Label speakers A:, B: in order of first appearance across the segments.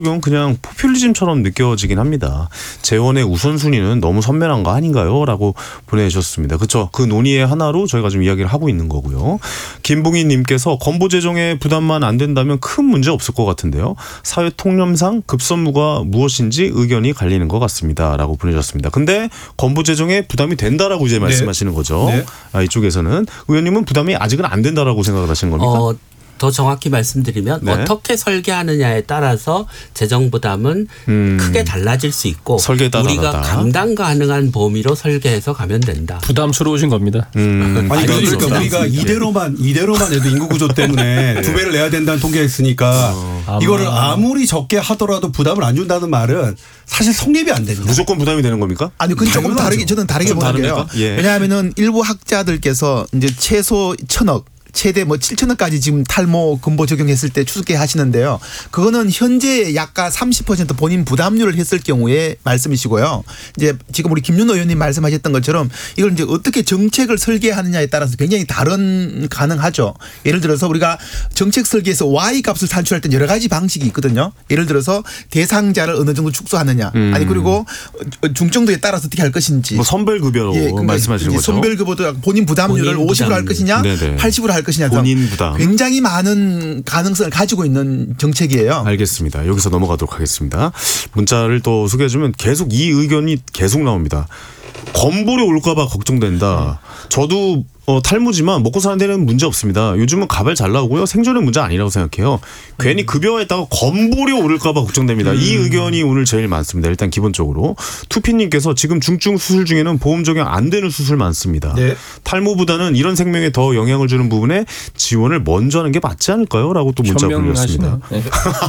A: 이건 그냥 포퓰리즘처럼 느껴지긴 합니다. 재원의 우선순위는 너무 선명한 거 아닌가요? 라고 보내주셨습니다. 그렇죠. 그 논의의 하나로 저희가 좀 이야기를 하고 있는 거고요. 김봉희 님께서 건보 재정의 부담만 안 된다면 큰 문제 없을 것 같은데요. 사회 통념상 급선무가 무엇인지 의견이 갈리는 것 같습니다. 라고 보내주셨습니다. 근데 건보 재정에 부담이 된다라고 이제 말씀하시는 거죠. 네. 이쪽에서는 의원님은 부담이 아직은 안 된다라고 생각을 하시는 겁니까?
B: 더 정확히 말씀드리면 네. 어떻게 설계하느냐에 따라서 재정 부담은 크게 달라질 수 있고 우리가 감당 가능한 범위로 설계해서 가면 된다.
C: 부담스러우신 겁니다.
D: 아니 그러니까 우리가 이대로만 해도 인구 구조 때문에 2배를 내야 된다는 통계가 있으니까 이거를 아무리 적게 하더라도 부담을 안 준다는 말은 사실 성립이 안 됩니다.
A: 무조건 부담이 되는 겁니까?
E: 아니 그건 조금 다르게 저는 다르게 보는 게요. 예. 왜냐하면은 일부 학자들께서 이제 최소 1,000억 최대 7,000원까지 지금 탈모 건보 적용했을 때 추측해 하시는데요. 그거는 현재 약간 30% 본인 부담률을 했을 경우에 말씀이시고요. 이제 지금 우리 김윤호 의원님 말씀하셨던 것처럼 이걸 이제 어떻게 정책을 설계하느냐에 따라서 굉장히 다른 가능하죠. 예를 들어서 우리가 정책 설계에서 Y 값을 산출할 때 여러 가지 방식이 있거든요. 예를 들어서 대상자를 어느 정도 축소하느냐. 아니 그리고 중증도에 따라서 어떻게 할 것인지.
A: 선별급여로 그러니까 말씀하시는 거죠.
E: 선별급여도 본인 부담률을 50으로 할 것이냐
A: 네네.
E: 80으로 할 것이냐.
A: 본인 부담.
E: 굉장히 많은 가능성을 가지고 있는 정책이에요.
A: 알겠습니다. 여기서 넘어가도록 하겠습니다. 문자를 또 소개해 주면 계속 이 의견이 계속 나옵니다. 건보료 올까 봐 걱정된다. 저도 탈모지만 먹고 사는 데는 문제 없습니다. 요즘은 가발 잘 나오고요. 생존의 문제 아니라고 생각해요. 괜히 급여에다가 건보료 오를까 봐 걱정됩니다. 이 의견이 오늘 제일 많습니다. 일단 기본적으로. 투피님께서 지금 중증 수술 중에는 보험 적용 안 되는 수술 많습니다. 네. 탈모보다는 이런 생명에 더 영향을 주는 부분에 지원을 먼저 하는 게 맞지 않을까요? 라고 또 문자 보내셨습니다. 네.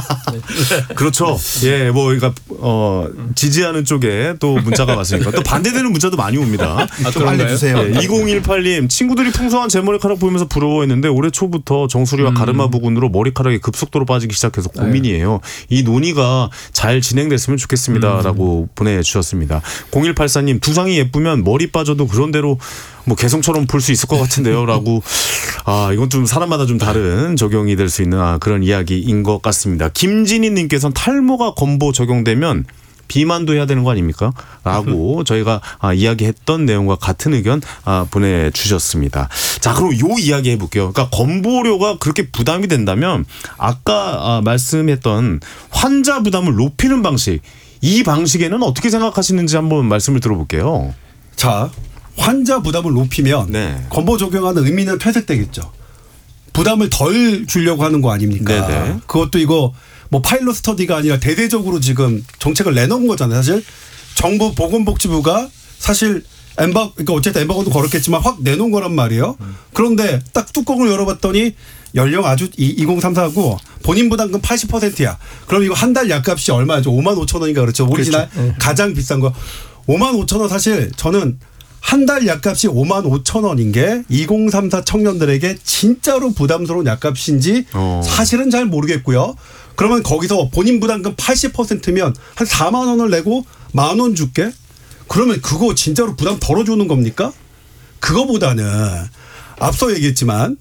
A: 그렇죠. 예, 그러니까 지지하는 쪽에 또 문자가 왔으니까 또 반대되는 문자도 많이 옵니다.
E: 좀 알려주세요.
A: 예, 2018님 친구들이 풍성한 제 머리카락 보면서 부러워했는데 올해 초부터 정수리와 가르마 부근으로 머리카락이 급속도로 빠지기 시작해서 고민이에요. 이 논의가 잘 진행됐으면 좋겠습니다라고 보내주셨습니다. 0184님 두상이 예쁘면 머리 빠져도 그런 대로 개성처럼 볼 수 있을 것 같은데요 라고 이건 좀 사람마다 좀 다른 적용이 될 수 있는 그런 이야기인 것 같습니다. 김진희 님께서는 탈모가 건보 적용되면 비만도 해야 되는 거 아닙니까? 라고 저희가 이야기했던 내용과 같은 의견 보내주셨습니다. 자, 그럼 요 이야기 해볼게요. 그러니까 건보료가 그렇게 부담이 된다면 아까 말씀했던 환자 부담을 높이는 방식, 이 방식에는 어떻게 생각하시는지 한번 말씀을 들어볼게요.
D: 자, 환자 부담을 높이면 건보 적용하는 의미는 퇴색되겠죠. 부담을 덜 주려고 하는 거 아닙니까? 네네. 그것도 이거 파일럿 스터디가 아니라 대대적으로 지금 정책을 내놓은 거잖아요. 사실 정부 보건복지부가 사실 그러니까 어쨌든 엠바고도 걸었겠지만 확 내놓은 거란 말이에요. 그런데 딱 뚜껑을 열어봤더니 연령 아주 2034고 본인 부담금 80%야. 그럼 이거 한 달 약값이 얼마죠? 55,000원인가 그렇죠. 오리지널 그렇죠. 가장 비싼 거 55,000원 사실 저는 한 달 약값이 55,000원인 게 2034 청년들에게 진짜로 부담스러운 약값인지 사실은 잘 모르겠고요. 그러면 거기서 본인 부담금 80%면 한 4만 원을 내고 10,000원 줄게? 그러면 그거 진짜로 부담 덜어주는 겁니까? 그거보다는 앞서 얘기했지만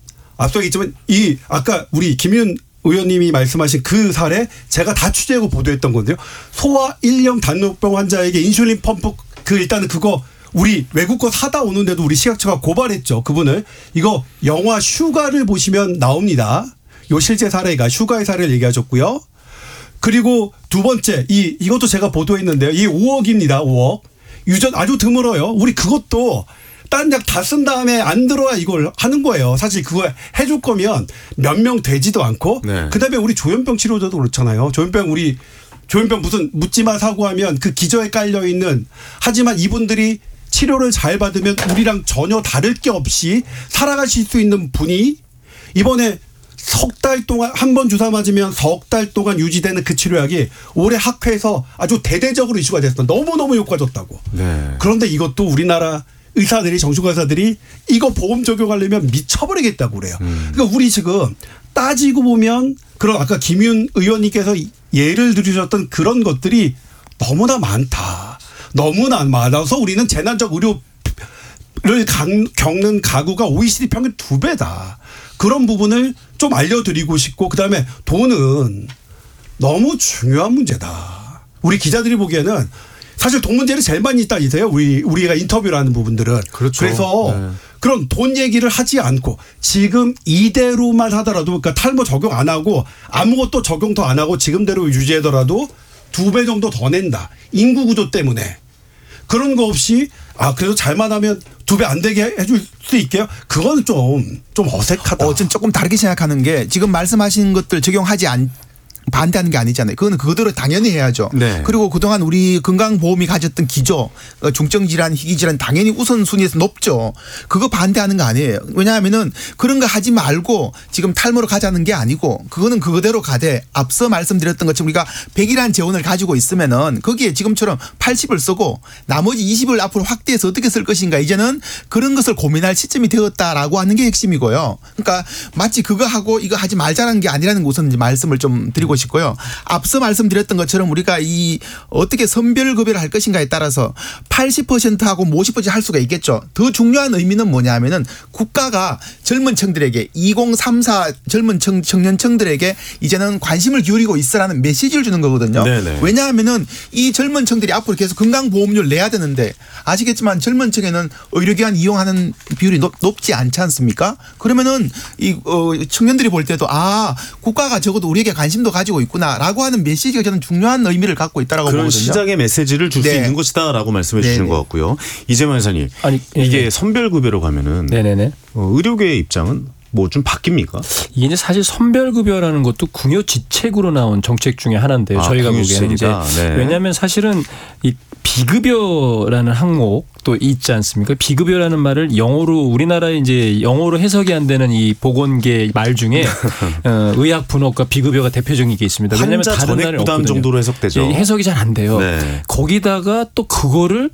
D: 아까 우리 김윤 의원님이 말씀하신 그 사례 제가 다 취재하고 보도했던 건데요. 소아 1형 당뇨병 환자에게 인슐린 펌프 일단은 그거 우리 외국 거 사다 오는데도 우리 식약처가 고발했죠. 그분을. 이거 영화 슈가를 보시면 나옵니다. 요 실제 사례가 슈가의 사례를 얘기하셨고요. 그리고 두 번째 이것도 제가 보도했는데요. 이 5억입니다. 5억. 유전 아주 드물어요. 우리 그것도 딴 약 다 쓴 다음에 안 들어야 이걸 하는 거예요. 사실 그거 해줄 거면 몇 명 되지도 않고 그다음에 우리 조현병 치료제도 그렇잖아요. 조현병 무슨 묻지마 사고하면 그 기저에 깔려 있는 하지만 이분들이 치료를 잘 받으면 우리랑 전혀 다를 게 없이 살아가실 수 있는 분이 이번에 석 달 동안 한 번 주사 맞으면 석 달 동안 유지되는 그 치료약이 올해 학회에서 아주 대대적으로 이슈가 됐어. 너무너무 효과졌다고. 그런데 이것도 우리나라 의사들이 정신과 의사들이 이거 보험 적용하려면 미쳐버리겠다고 그래요. 그러니까 우리 지금 따지고 보면 그런 아까 김윤 의원님께서 예를 들으셨던 그런 것들이 너무나 많다. 너무나 많아서 우리는 재난적 의료를 겪는 가구가 OECD 평균 2배다. 그런 부분을 좀 알려드리고 싶고 그다음에 돈은 너무 중요한 문제다. 우리 기자들이 보기에는 사실 돈 문제를 제일 많이 따지세요. 우리가 인터뷰를 하는 부분들은.
A: 그렇죠.
D: 그래서
A: 네.
D: 그런 돈 얘기를 하지 않고 지금 이대로만 하더라도 그러니까 탈모 적용 안 하고 아무것도 적용 더 안 하고 지금대로 유지하더라도 2배 정도 더 낸다. 인구 구조 때문에. 그런 거 없이 그래도 잘만 하면 2배 안 되게 해줄 수 있게요. 그건 좀 어색하다.
E: 전 조금 다르게 생각하는 게 지금 말씀하신 것들 적용하지 반대하는 게 아니잖아요. 그거는 그대로 당연히 해야죠.
A: 네.
E: 그리고 그동안 우리 건강보험이 가졌던 기조, 중증질환, 희귀질환 당연히 우선순위에서 높죠. 그거 반대하는 거 아니에요. 왜냐하면은 그런 거 하지 말고 지금 탈모로 가자는 게 아니고 그거는 그대로 가되 앞서 말씀드렸던 것처럼 우리가 100이라는 재원을 가지고 있으면은 거기에 지금처럼 80을 쓰고 나머지 20을 앞으로 확대해서 어떻게 쓸 것인가 이제는 그런 것을 고민할 시점이 되었다라고 하는 게 핵심이고요. 그러니까 마치 그거 하고 이거 하지 말자는 게 아니라는 것은 이제 말씀을 좀 드리고 싶고요. 앞서 말씀드렸던 것처럼 우리가 이 어떻게 선별급여를 할 것인가에 따라서 80%하고 50% 할 수가 있겠죠. 더 중요한 의미는 뭐냐 하면은 국가가 젊은 층들에게 2034 젊은 청년층들에게 이제는 관심을 기울이고 있으라는 메시지를 주는 거거든요.
A: 네네.
E: 왜냐하면은 이 젊은 층들이 앞으로 계속 건강보험료를 내야 되는데 아시겠지만 젊은 층에는 의료기관 이용하는 비율이 높지 않지 않습니까? 그러면은 이 청년들이 볼 때도 국가가 적어도 우리에게 관심도 가지고 있구나라고 하는 메시지가 저는 중요한 의미를 갖고 있다라고
A: 그런
E: 보거든요.
A: 시장의 메시지를 줄 수
E: 네.
A: 있는 것이다라고 말씀해 주시는 것 같고요. 이재만 회사님, 이게 선별급여로 가면은 의료계의 입장은 뭐 좀 바뀝니까?
C: 이게 이제 사실 선별급여라는 것도 궁여지책으로 나온 정책 중에 하나인데요. 저희가 보기에는 이제 왜냐하면 사실은 이 비급여라는 항목도 있지 않습니까? 비급여라는 말을 영어로 우리나라에 이제 영어로 해석이 안 되는 이 보건계 말 중에 의학 분업과 비급여가 대표적인 게 있습니다. 왜냐하면
A: 환자
C: 다른
A: 전액 부담 정도로 해석되죠.
C: 해석이 잘 안 돼요.
A: 네.
C: 거기다가 또 그거를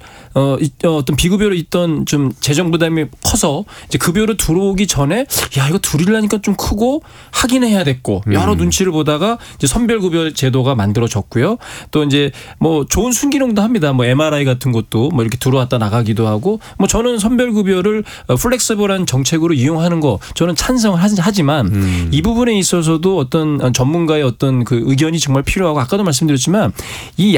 C: 어떤 비급여로 있던 좀 재정 부담이 커서 이제 급여로 들어오기 전에 이거 줄이려니까 좀 크고 하긴 해야 됐고 여러 눈치를 보다가 이제 선별급여 제도가 만들어졌고요. 또 이제 뭐 좋은 순기능도 합니다. 뭐 MRI 같은 것도 뭐 이렇게 들어왔다 나가기도 하고 뭐 저는 선별급여를 플렉서블한 정책으로 이용하는 거 저는 찬성을 하지만 이 부분에 있어서도 어떤 전문가의 어떤 그 의견이 정말 필요하고 아까도 말씀드렸지만 이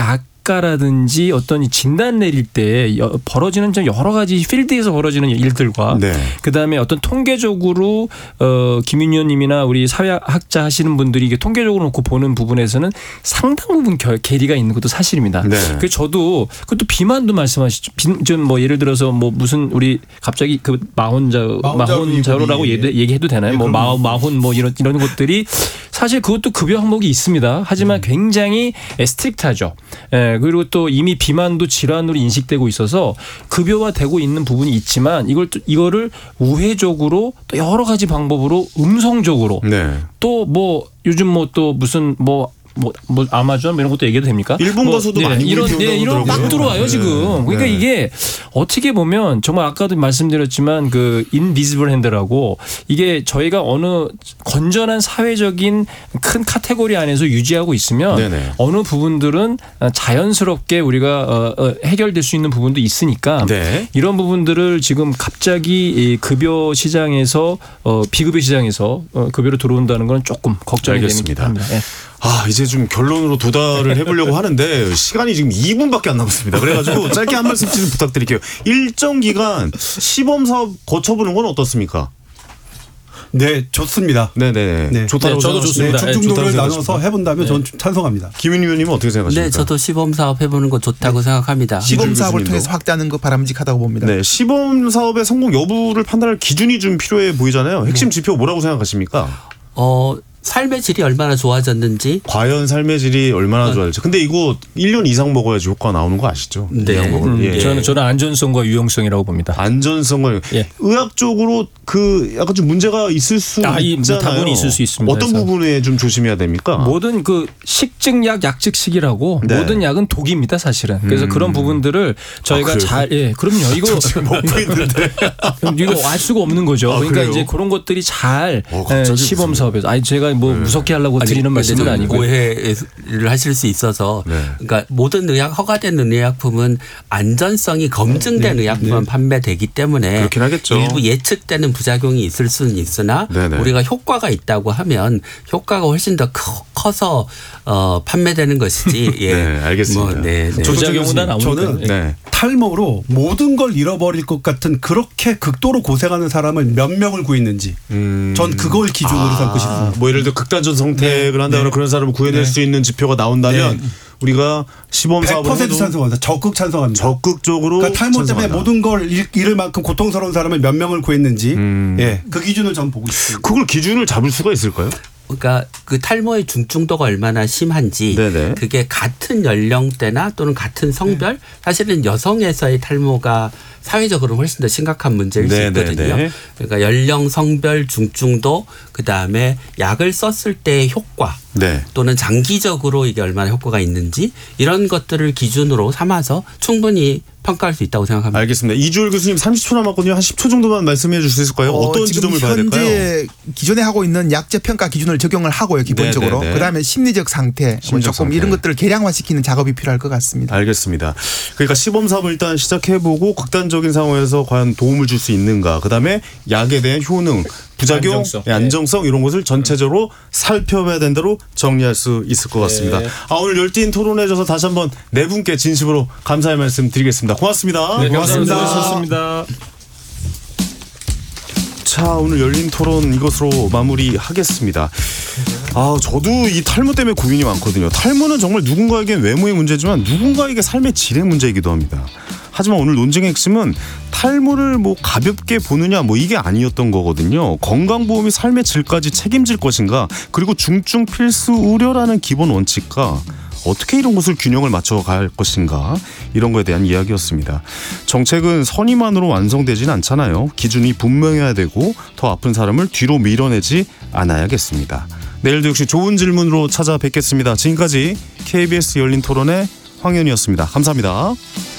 C: 라든지 어떤 진단 내릴 때 벌어지는 좀 여러 가지 필드에서 벌어지는 일들과 그다음에 어떤 통계적으로 김윤 의원님이나 우리 사회학자 하시는 분들이 이게 통계적으로 놓고 보는 부분에서는 상당 부분 괴리가 있는 것도 사실입니다. 그래서 저도 그것도 비만도 말씀하시죠. 좀 뭐 예를 들어서 뭐 무슨 우리 갑자기 그 마혼자로라고 얘기해도 되나요? 뭐 마혼 뭐 이런 것들이 사실 그것도 급여 항목이 있습니다. 하지만 굉장히 스트릭트하죠. 그리고 또 이미 비만도 질환으로 인식되고 있어서 급여화되고 있는 부분이 있지만 이거를 우회적으로 또 여러 가지 방법으로 음성적으로 또 뭐 요즘 뭐 또 무슨 뭐 아마존 이런 것도 얘기해도 됩니까?
A: 일본 가서도 많이
C: 이런 막 들어와요 지금. 그러니까 이게 어떻게 보면 정말 아까도 말씀드렸지만 그 인비지블 핸드라고 이게 저희가 어느 건전한 사회적인 큰 카테고리 안에서 유지하고 있으면 어느 부분들은 자연스럽게 우리가 해결될 수 있는 부분도 있으니까 이런 부분들을 지금 갑자기 급여 시장에서 비급여 시장에서 급여로 들어온다는 건 조금 걱정이 됩니다.
A: 이제 좀 결론으로 도달을 해보려고 하는데 시간이 지금 2분밖에 안 남았습니다. 그래가지고 짧게 한 말씀씩 부탁드릴게요. 일정 기간 시범 사업 거쳐보는 건 어떻습니까?
D: 네, 좋습니다.
A: 네네. 좋다고
C: 저도 좋습니다.
D: 중증도를 나눠서 해본다면 저는 찬성합니다.
A: 김윤희 의원님은 어떻게 생각하십니까?
B: 네, 저도 시범 사업 해보는 거 좋다고 생각합니다.
E: 시범 사업을 통해서 확대하는 거 바람직하다고 봅니다.
A: 네, 시범 사업의 성공 여부를 판단할 기준이 좀 필요해 보이잖아요. 핵심 지표 뭐라고 생각하십니까?
B: 삶의 질이 얼마나 좋아졌는지.
A: 과연 삶의 질이 얼마나 좋아질지. 근데 이거 1년 이상 먹어야지 효과가 나오는 거 아시죠?
C: 저는 안전성과 유용성이라고 봅니다.
A: 안전성과 의학적으로 그 약간 좀 문제가 있을 수 있잖아요.
C: 다분히 있을 수 있습니다.
A: 어떤 부분에 좀 조심해야 됩니까?
C: 모든 그 식증약, 약증식이라고 모든 약은 독입니다, 사실은. 그래서 그런 부분들을 저희가 그럼요. 이거
A: 먹고 있는데
C: 이거 알 수가 없는 거죠. 그러니까
A: 그래요?
C: 이제 그런 것들이 잘 시범 사업에서 제가 뭐 무섭게 하려고 드리는 말씀은 아니고
B: 오해를 하실 수 있어서 그러니까 모든 허가된 의약품은 안전성이 검증된 의약품만 판매되기 때문에
A: 그렇긴 하겠죠.
B: 일부 예측되는 부작용이 있을 수는 있으나 우리가 효과가 있다고 하면 효과가 훨씬 더 커서 판매되는 것이지. 예.
A: 네, 알겠습니다.
D: 저는 탈모로 모든 걸 잃어버릴 것 같은 그렇게 극도로 고생하는 사람을 몇 명을 구했는지 전 그걸 기준으로 삼고 싶습니다.
A: 뭐 예를 들어 극단적 선택을 한다거나 그런 사람을 구해낼 수 있는 지표가 나온다면 우리가 시범 사업을
D: 100% 찬성합니다. 적극 찬성합니다.
A: 적극적으로
D: 그러니까 탈모
A: 찬성한다.
D: 때문에 모든 걸 잃을 만큼 고통스러운 사람을 몇 명을 구했는지 그 기준을 전 보고 싶습니다.
A: 그걸 기준을 잡을 수가 있을까요?
B: 그러니까 그 탈모의 중증도가 얼마나 심한지 그게 같은 연령대나 또는 같은 성별 사실은 여성에서의 탈모가 사회적으로 훨씬 더 심각한 문제일 수 있거든요. 그러니까 연령, 성별, 중증도 그다음에 약을 썼을 때의 효과 또는 장기적으로 이게 얼마나 효과가 있는지 이런 것들을 기준으로 삼아서 충분히 평가할 수 있다고 생각합니다.
A: 알겠습니다. 이주열 교수님 30초 남았거든요. 한 10초 정도만 말씀해 주실 수 있을까요? 어떤 지점을 봐야 될까요?
E: 현재 기존에 하고 있는 약제 평가 기준을 적용을 하고요. 기본적으로. 그다음에 심리적 상태 조금 이런 것들을 계량화시키는 작업이 필요할 것 같습니다.
A: 알겠습니다. 그러니까 시범 사업을 일단 시작해보고 극단적인 상황에서 과연 도움을 줄 수 있는가. 그다음에 약에 대한 효능, 부작용, 안정성 이런 것을 전체적으로 살펴봐야 된다로 정리할 수 있을 것 같습니다. 오늘 열띤 토론해 줘서 다시 한번 네 분께 진심으로 감사의 말씀 드리겠습니다. 고맙습니다.
C: 네, 고맙습니다.
A: 자, 오늘 열린 토론 이것으로 마무리하겠습니다. 저도 이 탈모 때문에 고민이 많거든요. 탈모는 정말 누군가에겐 외모의 문제지만 누군가에게 삶의 질의 문제이기도 합니다. 하지만 오늘 논쟁의 핵심은 탈모를 뭐 가볍게 보느냐 뭐 이게 아니었던 거거든요. 건강보험이 삶의 질까지 책임질 것인가, 그리고 중증 필수 의료라는 기본 원칙과 어떻게 이런 것을 균형을 맞춰갈 것인가, 이런 거에 대한 이야기였습니다. 정책은 선의만으로 완성되지는 않잖아요. 기준이 분명해야 되고 더 아픈 사람을 뒤로 밀어내지 않아야겠습니다. 내일도 역시 좋은 질문으로 찾아뵙겠습니다. 지금까지 KBS 열린 토론의 황현이었습니다. 감사합니다.